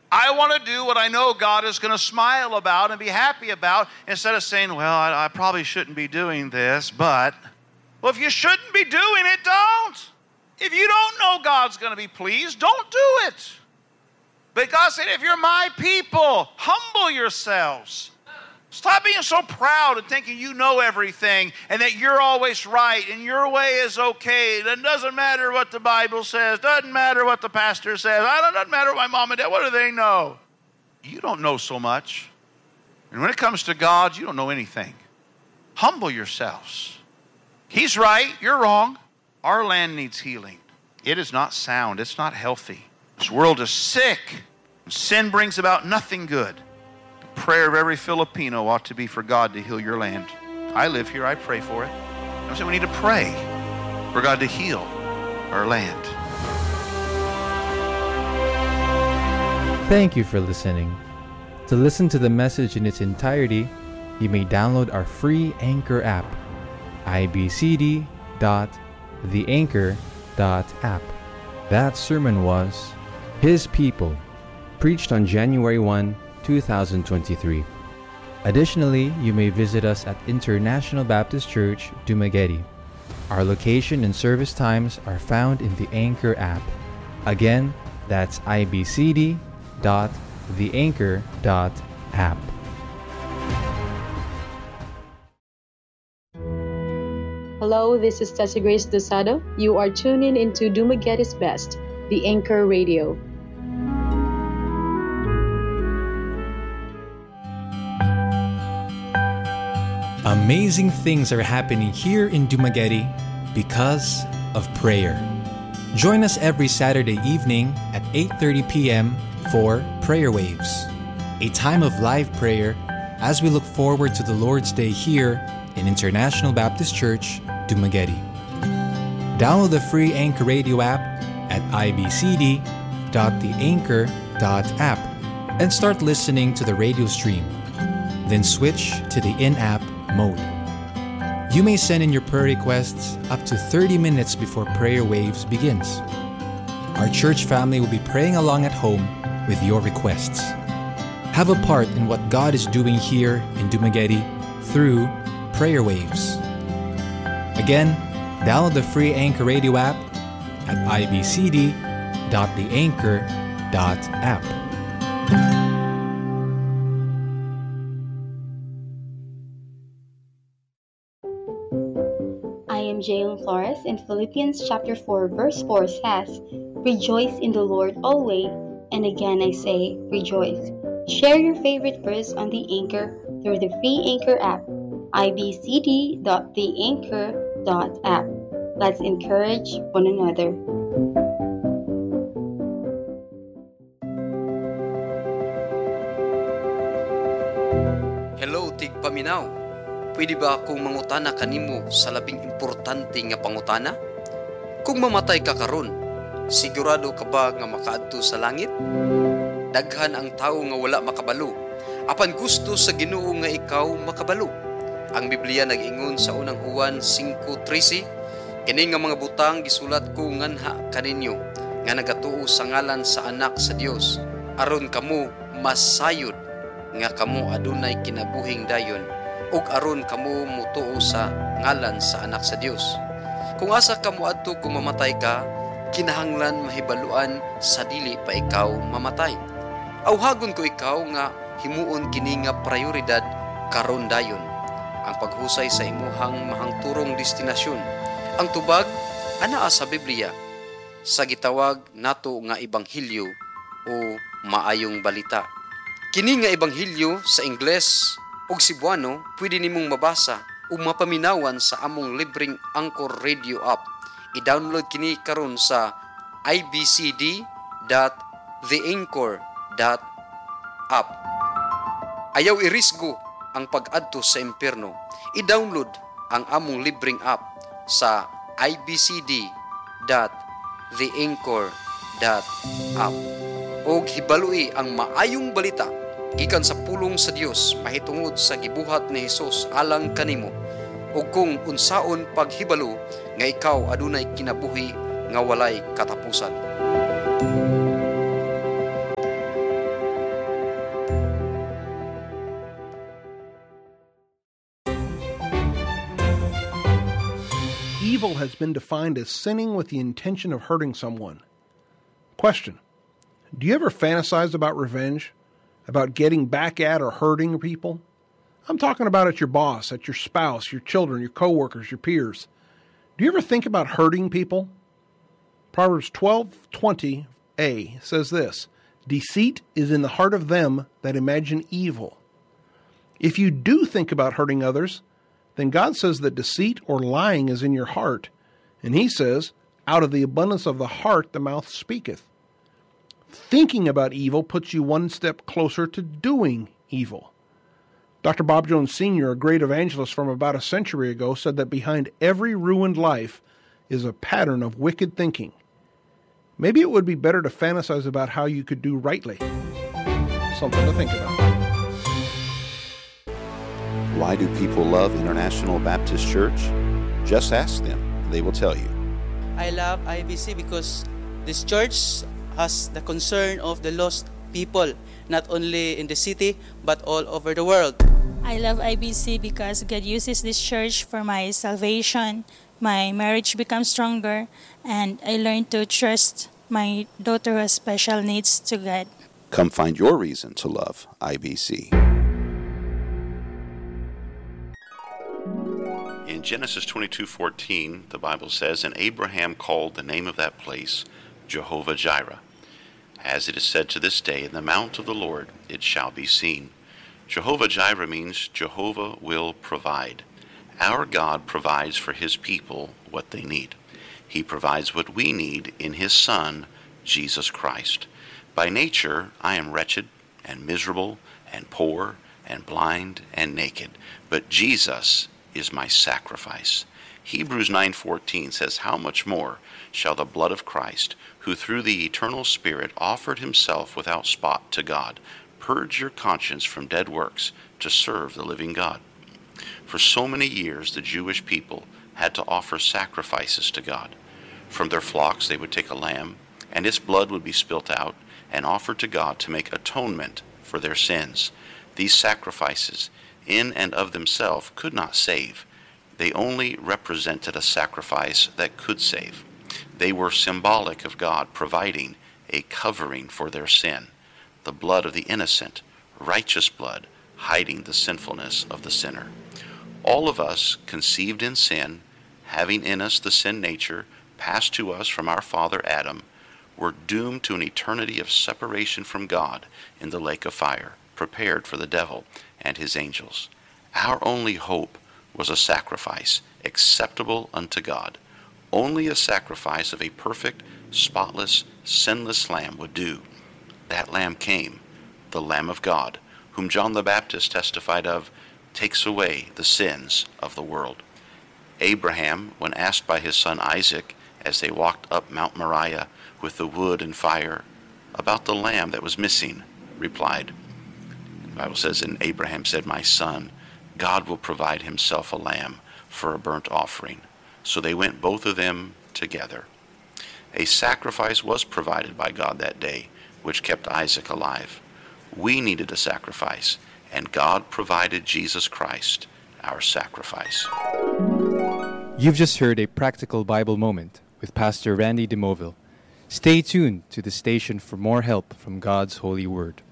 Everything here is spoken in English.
I want to do what I know God is going to smile about and be happy about, instead of saying, well, I probably shouldn't be doing this, but, well, if you shouldn't be doing it, don't. If you don't know God's going to be pleased, don't do it. But God said, if you're my people, humble yourselves. Stop being so proud and thinking you know everything and that you're always right and your way is okay. It doesn't matter what the Bible says. Doesn't matter what the pastor says. Doesn't matter what my mom and dad. What do they know? You don't know so much. And when it comes to God, you don't know anything. Humble yourselves. He's right. You're wrong. Our land needs healing. It is not sound. It's not healthy. This world is sick. And sin brings about nothing good. Prayer of every Filipino ought to be for God to heal your land. I live here, I pray for it. I'm saying we need to pray for God to heal our land. Thank you for listening. To listen to the message in its entirety, you may download our free Anchor app, ibcd.theanchor.app. That sermon was His People, preached on January 1, 2023. Additionally, you may visit us at International Baptist Church, Dumaguete. Our location and service times are found in the Anchor app. Again, that's ibcd.theanchor.app. Hello, this is Tessie Grace Dosado. You are tuning into Dumaguete's Best, the Anchor Radio. Amazing things are happening here in Dumaguete because of prayer. Join us every Saturday evening at 8:30 p.m. for Prayer Waves, a time of live prayer as we look forward to the Lord's Day here in International Baptist Church, Dumaguete. Download the free Anchor Radio app at ibcd.theanchor.app and start listening to the radio stream. Then switch to the in-app mode. You may send in your prayer requests up to 30 minutes before Prayer Waves begins. Our church family will be praying along at home with your requests. Have a part in what God is doing here in Dumaguete through Prayer Waves. Again, download the free Anchor Radio app at ibcd.theanchor.app. Jalen Flores in Philippians chapter 4 verse 4 says, "Rejoice in the Lord always, and again I say, rejoice." Share your favorite verse on the Anchor through the free Anchor app, ibcd.theanchor.app. Let's encourage one another. Hello, tigpaminaw. Pwede ba akong mangutana kanimo sa labing importante nga pangutana? Kung mamatay ka karon, sigurado ka ba nga makaadto sa langit? Daghan ang tawo nga wala makabalo, apan gusto sa Ginoo nga ikaw makabalo. Ang Biblia nag-ingon sa unang Juan 5:13, kini nga mga butang gisulat ko nganha kaninyo, nga nagatuo sa ngalan sa Anak sa Dios, aron kamo masayod nga kamo adunay kinabuhing dayon, ug aron kamo mutuo sa ngalan sa Anak sa Dios. Kung asa kamo adto kung mamatay ka, kinahanglan mahibaluan sa dili pa ikaw mamatay. Awhagon ko ikaw nga himuon kini nga prioridad karon dayon, ang paghusay sa imuhang mahangturong destinasyon. Ang tubag anaa sa Biblia sa gitawag nato nga ebanghelyo o maayong balita. Kini nga ebanghelyo sa Ingles ug Cebuano pwede nimong mabasa o mapaminawan sa among libreng Anchor Radio app. I-download kini karon sa ibcd.theanchor.app. Ayaw irisgo ang pag-adto sa impyerno. I-download ang among libreng app sa ibcd.theanchor.app. Og hibalui ang maayong balita gikan sa pulong sa Dios mahitungod sa gibuhat ni Hesus alang kanimo, ug kung unsaon paghibalo nga ikaw adunay kinabuhi nga walay katapusan. has been defined as sinning with the intention of hurting someone. Question: do you ever fantasize about revenge? About getting back at or hurting people? I'm talking about at your boss, at your spouse, your children, your coworkers, your peers. Do you ever think about hurting people? Proverbs 12:20a says this: deceit is in the heart of them that imagine evil. If you do think about hurting others, then God says that deceit or lying is in your heart, and He says, out of the abundance of the heart the mouth speaketh. Thinking about evil puts you one step closer to doing evil. Dr. Bob Jones Sr., a great evangelist from about a century ago, said that behind every ruined life is a pattern of wicked thinking. Maybe it would be better to fantasize about how you could do rightly. Something to think about. Why do people love International Baptist Church? Just ask them. They will tell you. I love IBC because this church has the concern of the lost people, not only in the city, but all over the world. I love IBC because God uses this church for my salvation. My marriage becomes stronger, and I learn to trust my daughter who has special needs to God. Come find your reason to love IBC. In Genesis 22:14, the Bible says, "And Abraham called the name of that place Jehovah-Jireh. As it is said to this day, in the mount of the Lord it shall be seen." Jehovah-Jireh means Jehovah will provide. Our God provides for His people what they need. He provides what we need in His Son, Jesus Christ. By nature, I am wretched and miserable and poor and blind and naked, but Jesus is my sacrifice. Hebrews 9:14 says, "How much more shall the blood of Christ, who through the eternal Spirit offered Himself without spot to God, purge your conscience from dead works to serve the living God?" For so many years, the Jewish people had to offer sacrifices to God. From their flocks they would take a lamb, and its blood would be spilt out and offered to God to make atonement for their sins. These sacrifices, in and of themselves, could not save. They only represented a sacrifice that could save. They were symbolic of God providing a covering for their sin, the blood of the innocent, righteous blood, hiding the sinfulness of the sinner. All of us, conceived in sin, having in us the sin nature, passed to us from our father Adam, were doomed to an eternity of separation from God in the lake of fire, prepared for the devil and his angels. Our only hope was a sacrifice acceptable unto God. Only a sacrifice of a perfect, spotless, sinless lamb would do. That lamb came, the Lamb of God, whom John the Baptist testified of, takes away the sins of the world. Abraham, when asked by his son Isaac, as they walked up Mount Moriah with the wood and fire, about the lamb that was missing, replied, the Bible says, "And Abraham said, My son, God will provide Himself a lamb for a burnt offering." So they went both of them together. A sacrifice was provided by God that day, which kept Isaac alive. We needed a sacrifice, and God provided Jesus Christ, our sacrifice. You've just heard a practical Bible moment with Pastor Randy DeMoville. Stay tuned to the station for more help from God's holy word.